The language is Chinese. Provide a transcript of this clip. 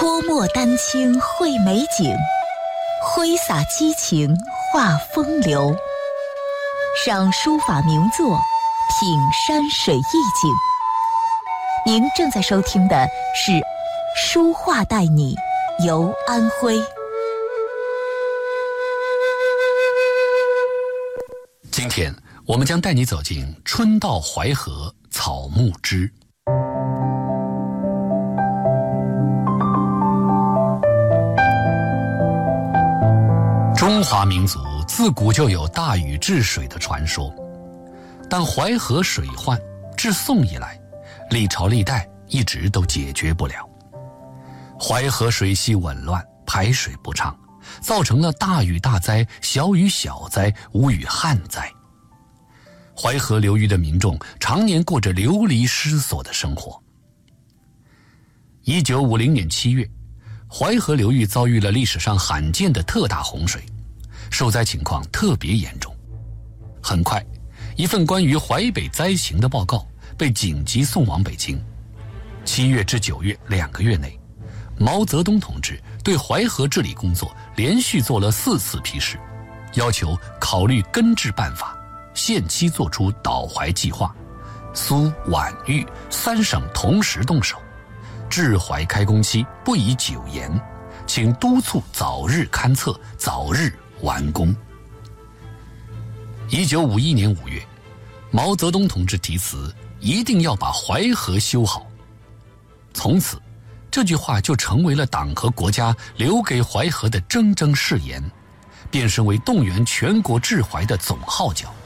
泼墨丹青绘美景，挥洒激情画风流。赏书法名作，品山水意境。您正在收听的是《书画带你游安徽》。 今天我们将带你走进春到淮河草木枝。中华民族自古就有大禹治水的传说，但淮河水患自宋以来，历朝历代一直都解决不了。淮河水系紊乱，排水不畅，造成了大雨大灾、小雨小灾、无雨旱灾。淮河流域的民众常年过着流离失所的生活。1950年7月，淮河流域遭遇了历史上罕见的特大洪水，受灾情况特别严重。很快，一份关于淮北灾情的报告被紧急送往北京。7月至9月2个月内，毛泽东同志对淮河治理工作连续做了4次批示，要求考虑根治办法，限期做出导淮计划，苏皖豫3省同时动手，治淮开工期不宜久延，请督促早日勘测，早日完工。1951年5月，毛泽东同志题词一定要把淮河修好。从此，这句话就成为了党和国家留给淮河的铮铮誓言，变身为动员全国治淮的总号角。